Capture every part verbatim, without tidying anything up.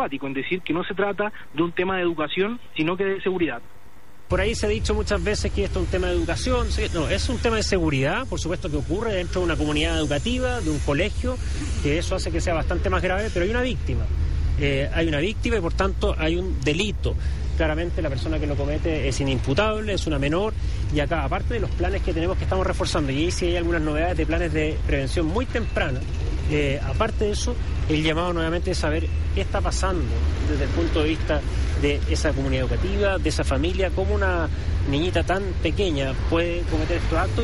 enfático en decir que no se trata de un tema de educación, sino que de seguridad. Por ahí se ha dicho muchas veces que esto es un tema de educación. No, es un tema de seguridad, por supuesto, que ocurre dentro de una comunidad educativa, de un colegio, que eso hace que sea bastante más grave, pero hay una víctima. Eh, hay una víctima y, por tanto, hay un delito. Claramente la persona que lo comete es inimputable, es una menor, y acá, aparte de los planes que tenemos que estamos reforzando, y ahí sí hay algunas novedades de planes de prevención muy temprana, eh, aparte de eso, el llamado nuevamente es saber qué está pasando desde el punto de vista de esa comunidad educativa, de esa familia, cómo una niñita tan pequeña puede cometer estos actos.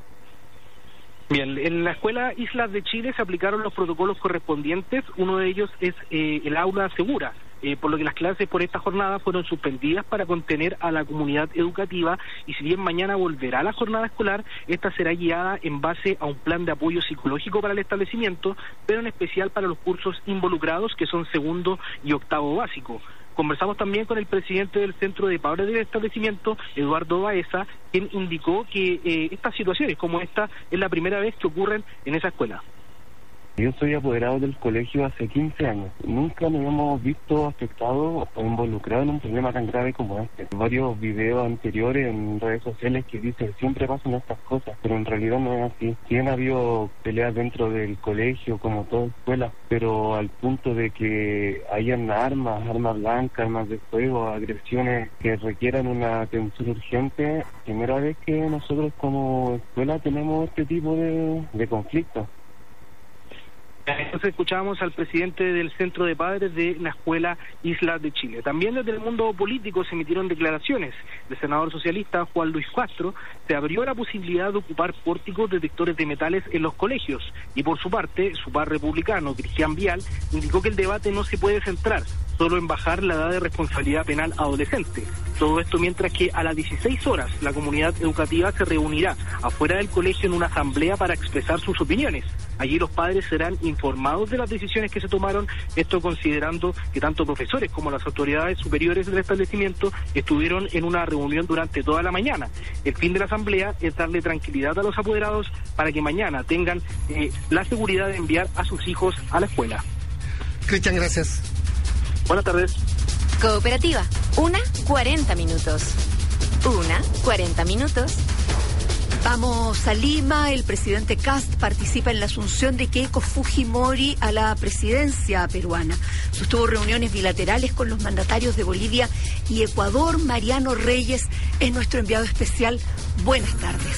Bien, en la escuela Islas de Chile se aplicaron los protocolos correspondientes. Uno de ellos es eh, el aula segura, eh, por lo que las clases por esta jornada fueron suspendidas para contener a la comunidad educativa, y si bien mañana volverá la jornada escolar, esta será guiada en base a un plan de apoyo psicológico para el establecimiento, pero en especial para los cursos involucrados, que son segundo y octavo básico. Conversamos también con el presidente del Centro de Padres del establecimiento, Eduardo Baeza, quien indicó que eh, estas situaciones como esta es la primera vez que ocurren en esa escuela. Yo soy apoderado del colegio hace quince años. Nunca nos hemos visto afectados o involucrados en un problema tan grave como este. Varios videos anteriores en redes sociales que dicen que siempre pasan estas cosas, pero en realidad no es así. Sí han habido peleas dentro del colegio, como toda escuela, pero al punto de que hayan armas, armas blancas, armas de fuego, agresiones que requieran una atención urgente, primera vez que nosotros como escuela tenemos este tipo de, de conflictos. Entonces escuchábamos al presidente del Centro de Padres de la Escuela Islas de Chile. También desde el mundo político se emitieron declaraciones. El senador socialista Juan Luis Castro se abrió la posibilidad de ocupar pórticos detectores de metales en los colegios. Y por su parte, su par republicano, Cristian Vial, indicó que el debate no se puede centrar solo en bajar la edad de responsabilidad penal adolescente. Todo esto mientras que a las dieciséis horas la comunidad educativa se reunirá afuera del colegio en una asamblea para expresar sus opiniones. Allí los padres serán informados de las decisiones que se tomaron, esto considerando que tanto profesores como las autoridades superiores del establecimiento estuvieron en una reunión durante toda la mañana. El fin de la asamblea es darle tranquilidad a los apoderados para que mañana tengan eh, la seguridad de enviar a sus hijos a la escuela. Cristian, gracias. Buenas tardes. Cooperativa, una cuarenta minutos. Una cuarenta minutos. Vamos a Lima. El presidente Kast participa en la asunción de Keiko Fujimori a la presidencia peruana. Sostuvo reuniones bilaterales con los mandatarios de Bolivia y Ecuador. Mariano Reyes es nuestro enviado especial. Buenas tardes.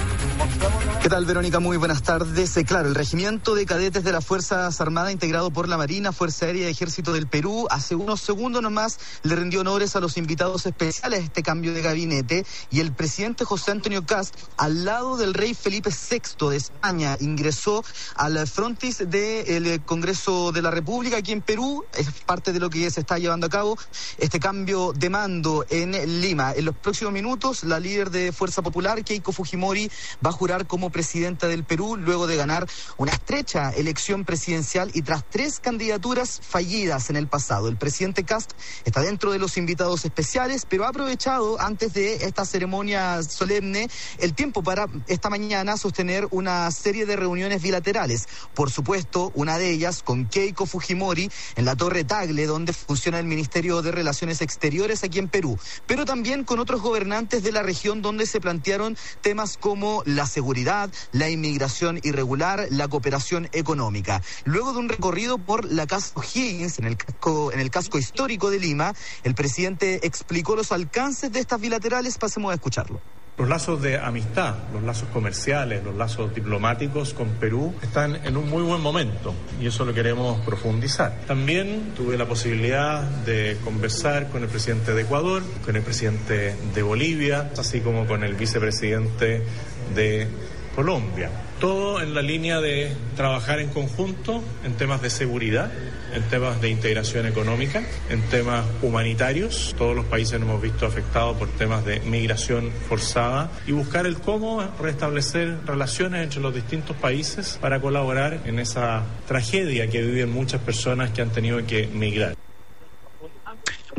¿Qué tal, Verónica? Muy buenas tardes. Eh, claro, el Regimiento de Cadetes de las Fuerzas Armadas, integrado por la Marina, Fuerza Aérea y Ejército del Perú, hace unos segundos nomás le rindió honores a los invitados especiales a este cambio de gabinete, y el presidente José Antonio Kast, al lado del rey Felipe sexto de España, ingresó al frontis del Congreso de la República aquí en Perú. Es parte de lo que se está llevando a cabo este cambio de mando en Lima. En los próximos minutos, la líder de Fuerza Popular, Keiko Fujimori, va a jurar como presidenta del Perú luego de ganar una estrecha elección presidencial y tras tres candidaturas fallidas en el pasado. El presidente Kast está dentro de los invitados especiales, pero ha aprovechado antes de esta ceremonia solemne el tiempo para esta mañana sostener una serie de reuniones bilaterales. Por supuesto, una de ellas con Keiko Fujimori en la Torre Tagle, donde funciona el Ministerio de Relaciones Exteriores aquí en Perú, pero también con otros gobernantes de la región, donde se plantearon temas como la seguridad, la inmigración irregular, la cooperación económica. Luego de un recorrido por la Casa O'Higgins, en el casco, en el casco histórico de Lima, el presidente explicó los alcances de estas bilaterales. Pasemos a escucharlo. Los lazos de amistad, los lazos comerciales, los lazos diplomáticos con Perú están en un muy buen momento y eso lo queremos profundizar. También tuve la posibilidad de conversar con el presidente de Ecuador, con el presidente de Bolivia, así como con el vicepresidente de Colombia. Todo en la línea de trabajar en conjunto en temas de seguridad, en temas de integración económica, en temas humanitarios. Todos los países nos hemos visto afectados por temas de migración forzada y buscar el cómo restablecer relaciones entre los distintos países para colaborar en esa tragedia que viven muchas personas que han tenido que migrar.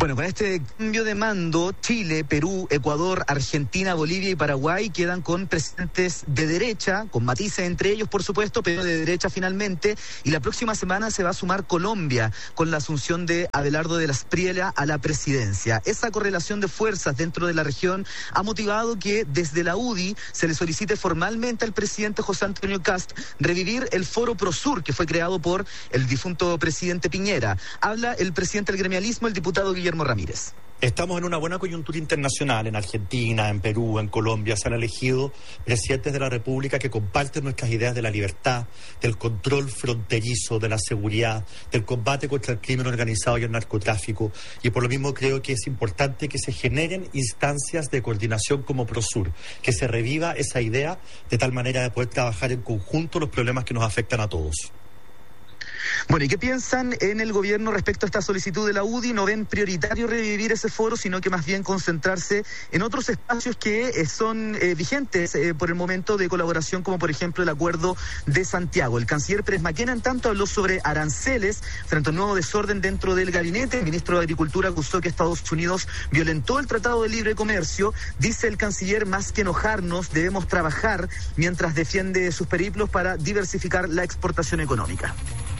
Bueno, con este cambio de mando, Chile, Perú, Ecuador, Argentina, Bolivia y Paraguay quedan con presidentes de derecha, con matices entre ellos, por supuesto, pero de derecha finalmente. Y la próxima semana se va a sumar Colombia con la asunción de Abelardo de la Espriella a la presidencia. Esa correlación de fuerzas dentro de la región ha motivado que desde la U D I se le solicite formalmente al presidente José Antonio Kast revivir el Foro Prosur, que fue creado por el difunto presidente Piñera. Habla el presidente del gremialismo, el diputado Guillermo Ramírez. Estamos en una buena coyuntura internacional, en Argentina, en Perú, en Colombia. Se han elegido presidentes de la República que comparten nuestras ideas de la libertad, del control fronterizo, de la seguridad, del combate contra el crimen organizado y el narcotráfico. Y por lo mismo creo que es importante que se generen instancias de coordinación como Prosur, que se reviva esa idea de tal manera de poder trabajar en conjunto los problemas que nos afectan a todos. Bueno, ¿y qué piensan en el gobierno respecto a esta solicitud de la U D I? No ven prioritario revivir ese foro, sino que más bien concentrarse en otros espacios que eh, son eh, vigentes eh, por el momento de colaboración, como por ejemplo el Acuerdo de Santiago. El canciller Pérez Maquena, en tanto, habló sobre aranceles frente a un nuevo desorden dentro del gabinete. El ministro de Agricultura acusó que Estados Unidos violentó el Tratado de Libre Comercio. Dice el canciller, más que enojarnos, debemos trabajar, mientras defiende sus periplos para diversificar la exportación económica.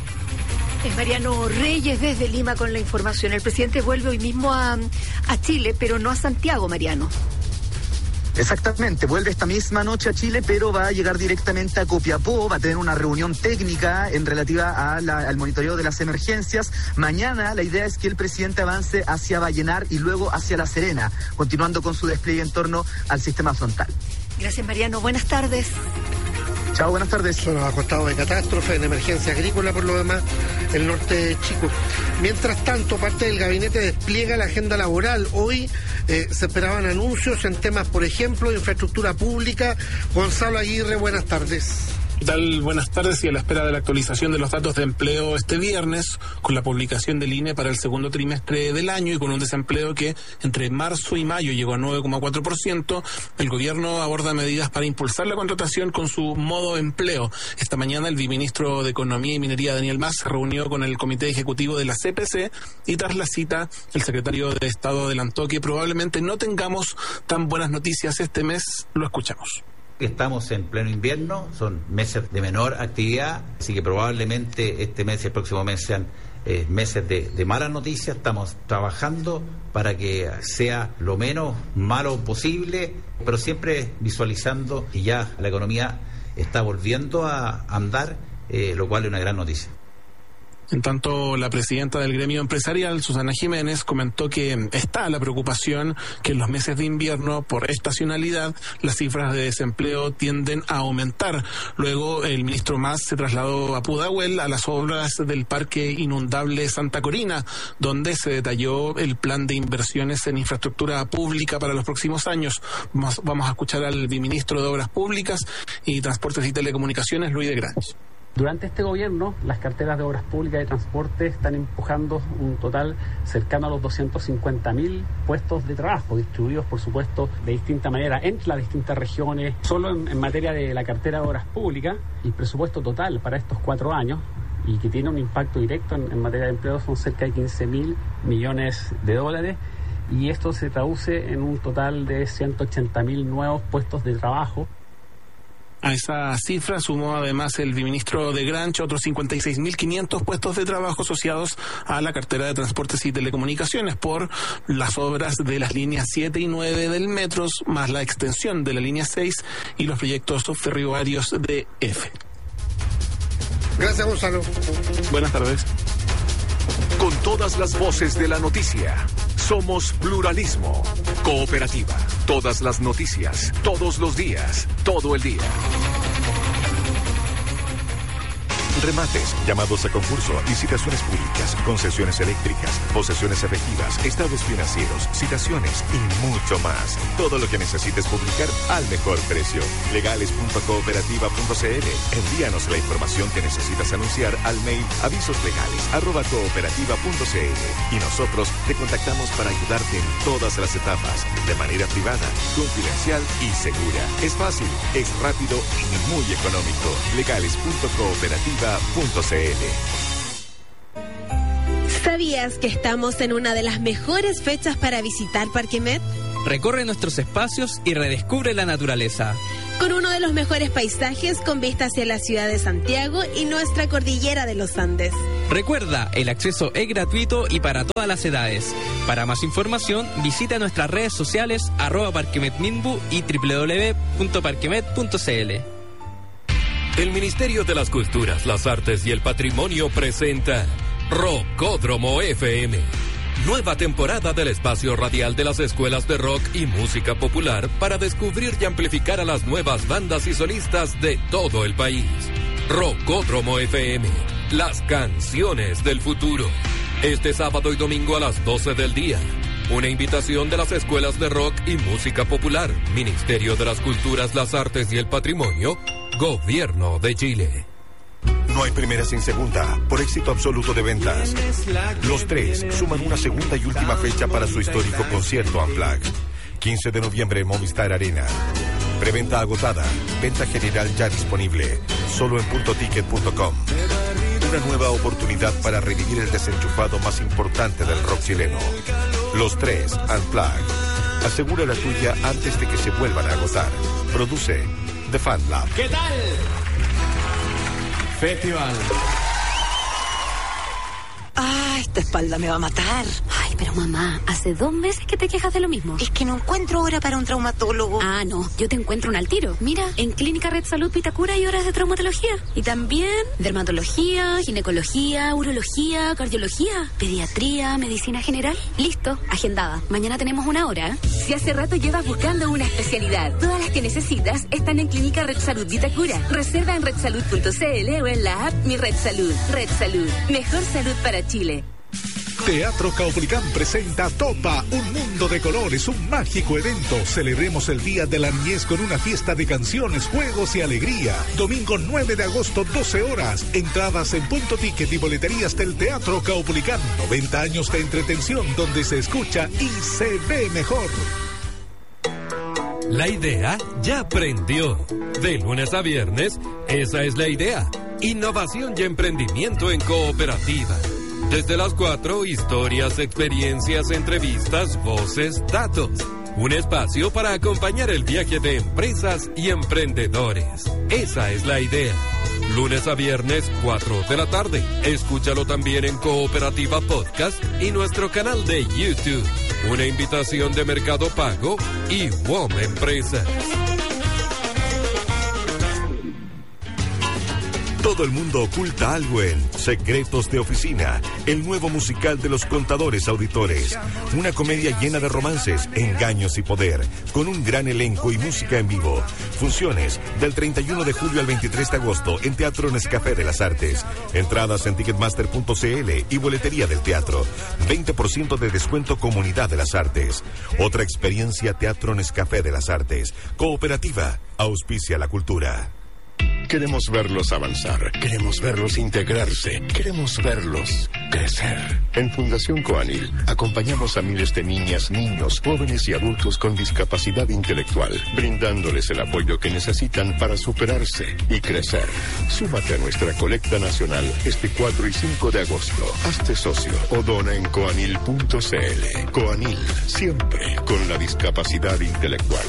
Es Mariano Reyes desde Lima con la información. El presidente vuelve hoy mismo a, a Chile, pero no a Santiago, Mariano. Exactamente, vuelve esta misma noche a Chile, pero va a llegar directamente a Copiapó, va a tener una reunión técnica en relativa a la, al monitoreo de las emergencias. Mañana la idea es que el presidente avance hacia Vallenar y luego hacia La Serena, continuando con su despliegue en torno al sistema frontal. Gracias, Mariano. Buenas tardes. Chao, buenas tardes. Son los acostados de catástrofe en emergencia agrícola, por lo demás, el norte chico. Mientras tanto, parte del gabinete despliega la agenda laboral. Hoy eh, se esperaban anuncios en temas, por ejemplo, de infraestructura pública. Gonzalo Aguirre, buenas tardes. ¿Qué tal? Buenas tardes, y a la espera de la actualización de los datos de empleo este viernes, con la publicación del I N E para el segundo trimestre del año y con un desempleo que entre marzo y mayo llegó a nueve coma cuatro por ciento, el gobierno aborda medidas para impulsar la contratación con su modo empleo. Esta mañana el viceministro de Economía y Minería, Daniel Mas, se reunió con el comité ejecutivo de la C P C y tras la cita el secretario de Estado adelantó que probablemente no tengamos tan buenas noticias este mes. Lo escuchamos. Estamos en pleno invierno, son meses de menor actividad, así que probablemente este mes y el próximo mes sean eh, meses de, de malas noticias. Estamos trabajando para que sea lo menos malo posible, pero siempre visualizando que ya la economía está volviendo a andar, eh, lo cual es una gran noticia. En tanto, la presidenta del gremio empresarial, Susana Jiménez, comentó que está la preocupación que en los meses de invierno, por estacionalidad, las cifras de desempleo tienden a aumentar. Luego, el ministro Mas se trasladó a Pudahuel, a las obras del Parque Inundable Santa Corina, donde se detalló el plan de inversiones en infraestructura pública para los próximos años. Vamos, vamos a escuchar al viceministro de Obras Públicas y Transportes y Telecomunicaciones, Luis de Grange. Durante este gobierno, las carteras de obras públicas y transporte están empujando un total cercano a los doscientos cincuenta mil puestos de trabajo, distribuidos, por supuesto, de distinta manera entre las distintas regiones. Solo en, en materia de la cartera de obras públicas, el presupuesto total para estos cuatro años, y que tiene un impacto directo en, en materia de empleo, son cerca de quince mil millones de dólares, y esto se traduce en un total de ciento ochenta mil nuevos puestos de trabajo. A esa cifra sumó además el viceministro de Grange otros cincuenta y seis mil quinientos puestos de trabajo asociados a la cartera de transportes y telecomunicaciones por las obras de las líneas siete y nueve del metro, más la extensión de la línea seis y los proyectos ferroviarios de E F E. Gracias, Gonzalo. Buenas tardes. Con todas las voces de la noticia. Somos Pluralismo. Cooperativa. Todas las noticias. Todos los días. Todo el día. Remates, llamados a concurso, licitaciones públicas, concesiones eléctricas, posesiones efectivas, estados financieros, citaciones y mucho más. Todo lo que necesites publicar al mejor precio. legales punto cooperativa punto c l. Envíanos la información que necesitas anunciar al mail avisoslegales arroba cooperativa punto c l y nosotros te contactamos para ayudarte en todas las etapas, de manera privada, confidencial y segura. Es fácil, es rápido y muy económico. legales punto cooperativa punto c l. ¿Sabías que estamos en una de las mejores fechas para visitar Parque Met? Recorre nuestros espacios y redescubre la naturaleza. Con uno de los mejores paisajes con vista hacia la ciudad de Santiago y nuestra cordillera de los Andes. Recuerda, el acceso es gratuito y para todas las edades. Para más información, visita nuestras redes sociales arroba parquemetminbu y doble u doble u doble u punto parquemet punto c l. El Ministerio de las Culturas, las Artes y el Patrimonio presenta Rockódromo F M. Nueva temporada del espacio radial de las escuelas de rock y música popular para descubrir y amplificar a las nuevas bandas y solistas de todo el país. Rockódromo F M, las canciones del futuro. Este sábado y domingo a las doce del día. Una invitación de las escuelas de rock y música popular, Ministerio de las Culturas, las Artes y el Patrimonio, Gobierno de Chile. No hay primera sin segunda, por éxito absoluto de ventas. Los Tres suman una segunda y última fecha para su histórico concierto Unplugged. quince de noviembre en Movistar Arena. Preventa agotada, venta general ya disponible, solo en punto ticket punto com. Una nueva oportunidad para revivir el desenchufado más importante del rock chileno. Los Tres Unplugged. Asegura la tuya antes de que se vuelvan a agotar. Produce The Fan Lab. ¿Qué tal? Festival. Ah, esta espalda me va a matar. Ay, pero mamá, hace dos meses que te quejas de lo mismo. Es que no encuentro hora para un traumatólogo. Ah, no, yo te encuentro un al tiro. Mira, en Clínica Red Salud Vitacura hay horas de traumatología. Y también dermatología, ginecología, urología, cardiología, pediatría, medicina general. Listo, agendada. Mañana tenemos una hora. Si hace rato llevas buscando una especialidad, todas las que necesitas están en Clínica Red Salud Vitacura. Reserva en red salud punto c l o en la app Mi Red Salud. Red Salud, mejor salud para Chile. Teatro Caupolicán presenta Topa, un mundo de colores, un mágico evento. Celebremos el Día de la Niñez con una fiesta de canciones, juegos y alegría. Domingo nueve de agosto, doce horas. Entradas en punto ticket y boleterías del Teatro Caupolicán. noventa años de entretención donde se escucha y se ve mejor. La idea ya prendió. De lunes a viernes, esa es la idea. Innovación y emprendimiento en cooperativa. Desde las cuatro, historias, experiencias, entrevistas, voces, datos. Un espacio para acompañar el viaje de empresas y emprendedores. Esa es la idea. Lunes a viernes, cuatro de la tarde. Escúchalo también en Cooperativa Podcast y nuestro canal de YouTube. Una invitación de Mercado Pago y W O M Empresas. Todo el mundo oculta algo en Secretos de Oficina, el nuevo musical de los contadores auditores. Una comedia llena de romances, engaños y poder, con un gran elenco y música en vivo. Funciones del treinta y uno de julio al veintitrés de agosto en Teatro Nescafé de las Artes. Entradas en ticketmaster punto c l y boletería del teatro. veinte por ciento de descuento Comunidad de las Artes. Otra experiencia Teatro Nescafé de las Artes. Cooperativa, auspicia la cultura. Queremos verlos avanzar, queremos verlos integrarse, queremos verlos crecer. En Fundación Coanil acompañamos a miles de niñas, niños, jóvenes y adultos con discapacidad intelectual, brindándoles el apoyo que necesitan para superarse y crecer. Súmate a nuestra colecta nacional este cuatro y cinco de agosto. Hazte socio o dona en coanil punto c l. Coanil, siempre con la discapacidad intelectual.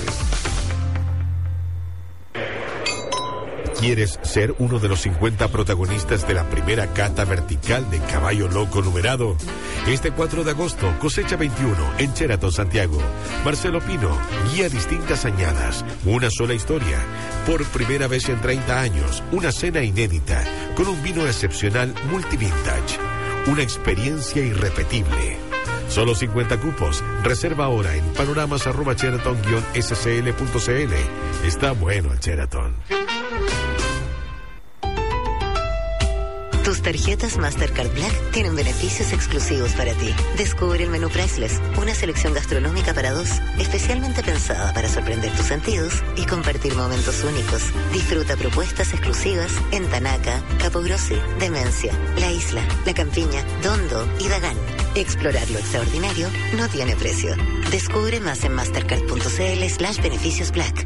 ¿Quieres ser uno de los cincuenta protagonistas de la primera cata vertical de caballo loco numerado? Este cuatro de agosto, cosecha veintiuno, en Sheraton, Santiago. Marcelo Pino guía distintas añadas, una sola historia. Por primera vez en treinta años, una cena inédita, con un vino excepcional multivintage. Una experiencia irrepetible. Solo cincuenta cupos. Reserva ahora en panoramas arroba sheraton guion s c l punto c l. Está bueno el Sheraton. Tus tarjetas Mastercard Black tienen beneficios exclusivos para ti. Descubre el menú Priceless, una selección gastronómica para dos, especialmente pensada para sorprender tus sentidos y compartir momentos únicos. Disfruta propuestas exclusivas en Tanaca, Capogrossi, Demencia, La Isla, La Campiña, Dondo y Dagán. Explorar lo extraordinario no tiene precio. Descubre más en mastercard punto c l slash beneficios black.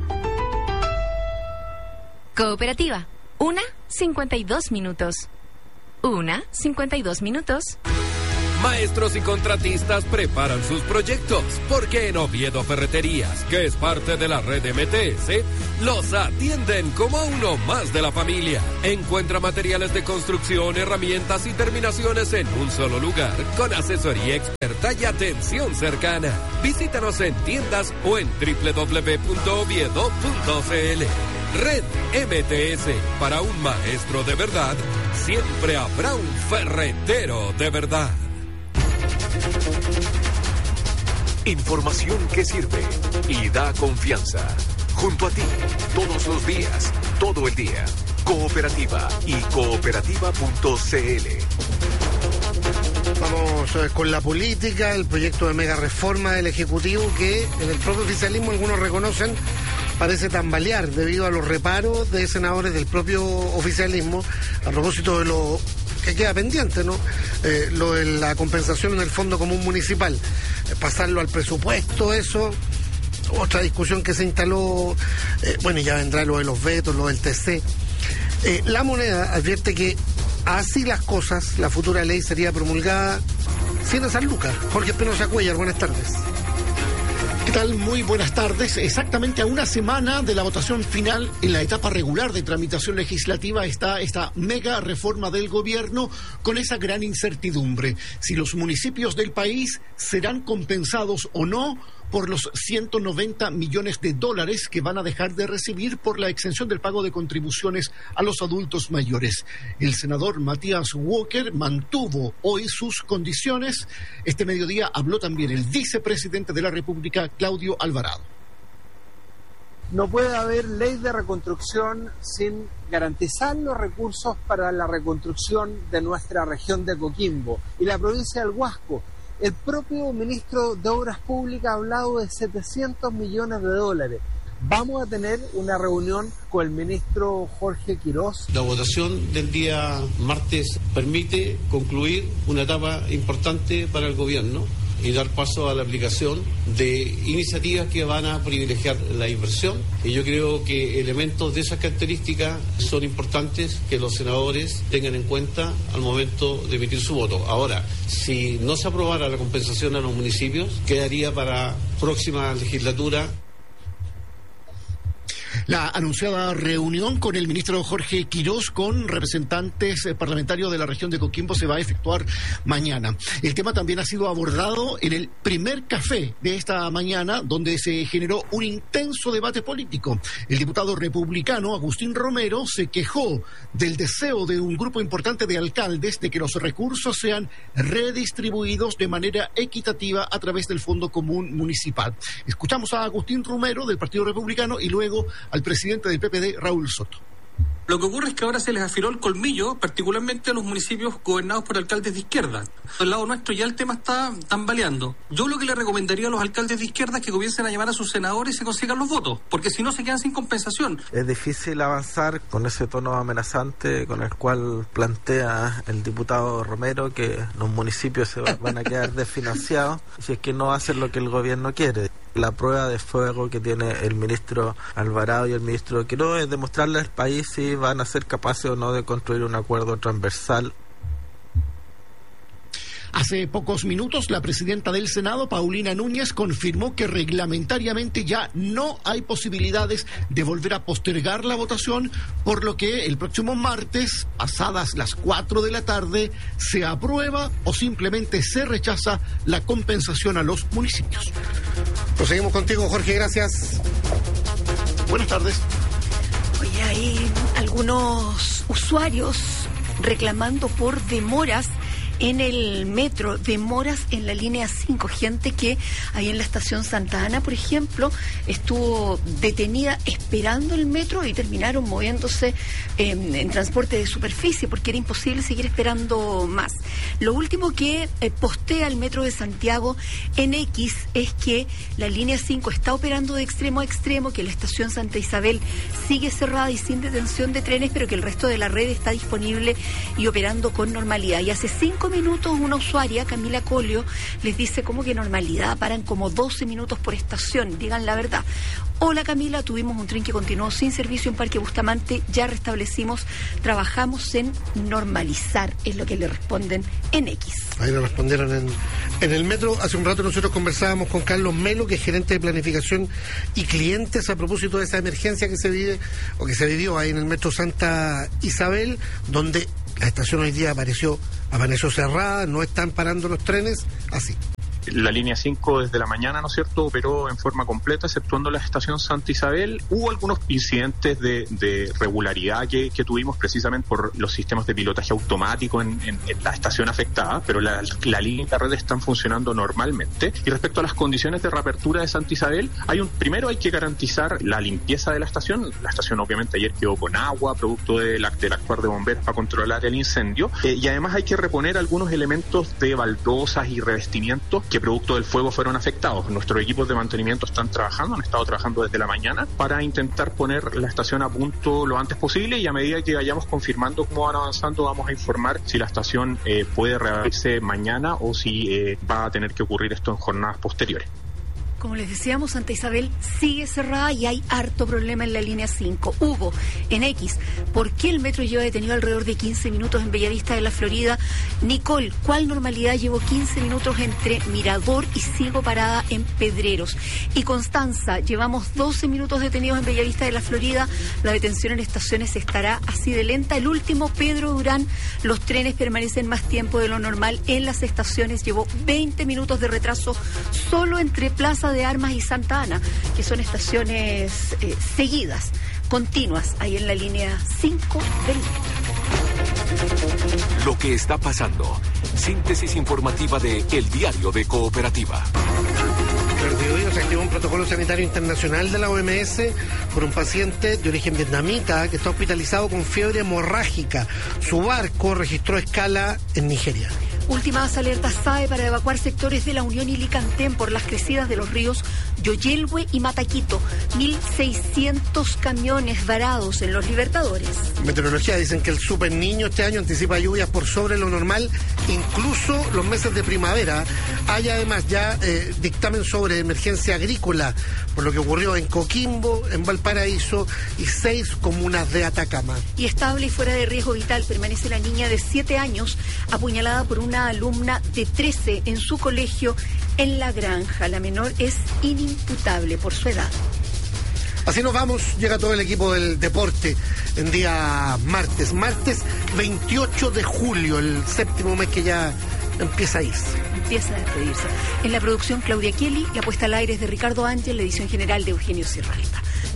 Cooperativa. Una, cincuenta y dos minutos. Una, cincuenta y dos minutos. Maestros y contratistas preparan sus proyectos, porque en Oviedo Ferreterías, que es parte de la red M T S, los atienden como a uno más de la familia. Encuentra materiales de construcción, herramientas y terminaciones en un solo lugar, con asesoría experta y atención cercana. Visítanos en tiendas o en doble u doble u doble u punto oviedo punto c l. Red M T S, para un maestro de verdad, siempre habrá un ferretero de verdad. Información que sirve y da confianza. Junto a ti, todos los días, todo el día. Cooperativa y cooperativa punto c l. Vamos eh, con la política, el proyecto de mega reforma del Ejecutivo que en el propio oficialismo algunos reconocen parece tambalear debido a los reparos de senadores del propio oficialismo a propósito de lo que queda pendiente, ¿no? Eh, lo de la compensación en el Fondo Común Municipal, eh, pasarlo al presupuesto, eso, otra discusión que se instaló, eh, bueno, y ya vendrá lo de los vetos, lo del T C. Eh, la Moneda advierte que así las cosas, la futura ley sería promulgada sin esas lucas. Jorge Espinosa Cuellar, buenas tardes. ¿Qué tal? Muy buenas tardes. Exactamente a una semana de la votación final en la etapa regular de tramitación legislativa está esta mega reforma del gobierno con esa gran incertidumbre. Si los municipios del país serán compensados o no por los ciento noventa millones de dólares que van a dejar de recibir por la exención del pago de contribuciones a los adultos mayores. El senador Matías Walker mantuvo hoy sus condiciones. Este mediodía habló también el vicepresidente de la República, Claudio Alvarado. No puede haber ley de reconstrucción sin garantizar los recursos para la reconstrucción de nuestra región de Coquimbo y la provincia del Huasco. El propio ministro de Obras Públicas ha hablado de setecientos millones de dólares. Vamos a tener una reunión con el ministro Jorge Quirós. La votación del día martes permite concluir una etapa importante para el gobierno y dar paso a la aplicación de iniciativas que van a privilegiar la inversión. Y yo creo que elementos de esas características son importantes que los senadores tengan en cuenta al momento de emitir su voto. Ahora, si no se aprobara la compensación a los municipios, quedaría para próxima legislatura. La anunciada reunión con el ministro Jorge Quirós con representantes eh, parlamentarios de la región de Coquimbo se va a efectuar mañana. El tema también ha sido abordado en el primer café de esta mañana, donde se generó un intenso debate político. El diputado republicano Agustín Romero se quejó del deseo de un grupo importante de alcaldes de que los recursos sean redistribuidos de manera equitativa a través del Fondo Común Municipal. Escuchamos a Agustín Romero del Partido Republicano y luego al presidente del P P D, Raúl Soto. Lo que ocurre es que ahora se les afiló el colmillo, particularmente a los municipios gobernados por alcaldes de izquierda. Del lado nuestro ya el tema está tambaleando. Yo lo que le recomendaría a los alcaldes de izquierda es que comiencen a llamar a sus senadores y se consigan los votos, porque si no se quedan sin compensación. Es difícil avanzar con ese tono amenazante con el cual plantea el diputado Romero que los municipios se van a quedar desfinanciados si es que no hacen lo que el gobierno quiere. La prueba de fuego que tiene el ministro Alvarado y el ministro Quirós es demostrarle al país si van a ser capaces o no de construir un acuerdo transversal. Hace pocos minutos, la presidenta del Senado, Paulina Núñez, confirmó que reglamentariamente ya no hay posibilidades de volver a postergar la votación, por lo que el próximo martes, pasadas las cuatro de la tarde, se aprueba o simplemente se rechaza la compensación a los municipios. Proseguimos contigo, Jorge, gracias. Buenas tardes. Oye, hay algunos usuarios reclamando por demoras en el metro, demoras en la línea cinco, gente que ahí en la estación Santa Ana, por ejemplo, estuvo detenida esperando el metro y terminaron moviéndose eh, en transporte de superficie porque era imposible seguir esperando más. Lo último que eh, postea el metro de Santiago en X es que la línea cinco está operando de extremo a extremo, que la estación Santa Isabel sigue cerrada y sin detención de trenes, pero que el resto de la red está disponible y operando con normalidad. Y hace cinco cinco minutos una usuaria, Camila Colio, les dice como que normalidad, paran como doce minutos por estación, digan la verdad. Hola Camila, tuvimos un tren que continuó sin servicio en Parque Bustamante, ya restablecimos, trabajamos en normalizar, es lo que le responden en X. Ahí le respondieron en, en el metro. Hace un rato nosotros conversábamos con Carlos Melo, que es gerente de planificación y clientes, a propósito de esa emergencia que se vive o que se vivió ahí en el metro Santa Isabel, donde la estación hoy día apareció, amaneció cerrada, no están parando los trenes, así. La línea cinco desde la mañana, ¿no es cierto?, operó en forma completa, exceptuando la estación Santa Isabel. Hubo algunos incidentes de, de regularidad que, que tuvimos precisamente por los sistemas de pilotaje automático en, en, en la estación afectada, pero la, la línea y la red están funcionando normalmente. Y respecto a las condiciones de reapertura de Santa Isabel, hay un primero hay que garantizar la limpieza de la estación. La estación obviamente ayer quedó con agua, producto de la, del actuar de bomberos para controlar el incendio. Eh, y además hay que reponer algunos elementos de baldosas y revestimientos que producto del fuego fueron afectados. Nuestros equipos de mantenimiento están trabajando, han estado trabajando desde la mañana para intentar poner la estación a punto lo antes posible, y a medida que vayamos confirmando cómo van avanzando vamos a informar si la estación eh, puede reabrirse mañana o si eh, va a tener que ocurrir esto en jornadas posteriores. Como les decíamos, Santa Isabel sigue cerrada y hay harto problema en la línea cinco. Hugo, en X, ¿por qué el metro lleva detenido alrededor de quince minutos en Bellavista de la Florida? Nicole, ¿cuál normalidad llevo quince minutos entre Mirador y sigo parada en Pedreros? Y Constanza, llevamos doce minutos detenidos en Bellavista de la Florida. La detención en estaciones estará así de lenta. El último, Pedro Durán, los trenes permanecen más tiempo de lo normal en las estaciones. Llevó veinte minutos de retraso solo entre Plaza de Armas y Santa Ana, que son estaciones eh, seguidas, continuas, ahí en la línea cinco del metro. Lo que está pasando. Síntesis informativa de El Diario de Cooperativa. Perdido, se activó un protocolo sanitario internacional de la O M S por un paciente de origen vietnamita que está hospitalizado con fiebre hemorrágica. Su barco registró escala en Nigeria. Últimas alertas S A E para evacuar sectores de La Unión y Licantén por las crecidas de los ríos Yoyelhue y Mataquito. mil seiscientos camiones varados en los Libertadores. Meteorología dicen que el Super Niño este año anticipa lluvias por sobre lo normal, incluso los meses de primavera. Hay además ya eh, dictamen sobre emergencia agrícola por lo que ocurrió en Coquimbo, en Valparaíso y seis comunas de Atacama. Y estable y fuera de riesgo vital permanece la niña de siete años apuñalada por una alumna de trece en su colegio en La Granja. La menor es inimputable por su edad. Así nos vamos, llega todo el equipo del deporte en día martes, martes veintiocho de julio, el séptimo mes que ya empieza a irse. Empieza a despedirse. En la producción, Claudia Kelly, la puesta al aire es de Ricardo Ángel, la edición general de Eugenio Sierralta.